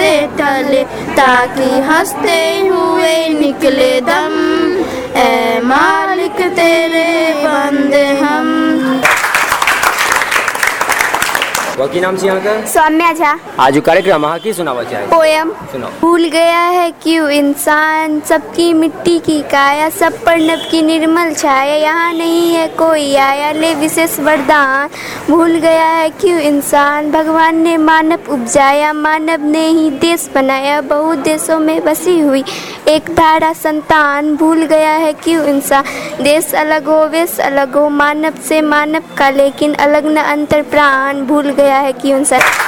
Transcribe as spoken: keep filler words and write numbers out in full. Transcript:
से टले, ताकि हंसते हुए निकले दम, ऐ मालिक तेरे बंदे हम। बाकी नाम से यहाँ का सौम्या झा। आज कार्यक्रम वहाँ की सुनावा चाहिए पोयम। सुनाओ। भूल गया है क्यों इंसान सबकी मिट्टी की काया, सब पर नभ की निर्मल छाया, यहाँ नहीं है कोई आया ले विशेष वरदान। भूल गया है क्यों इंसान भगवान ने मानव उपजाया, मानव ने ही देश बनाया, बहुत देशों में बसी हुई एक धारा संतान। भूल गया है क्यों इंसान देश अलग हो वेश अलग हो, मानव से मानव का लेकिन अलग न अंतर प्राण। भूल गया है क्यों इंसान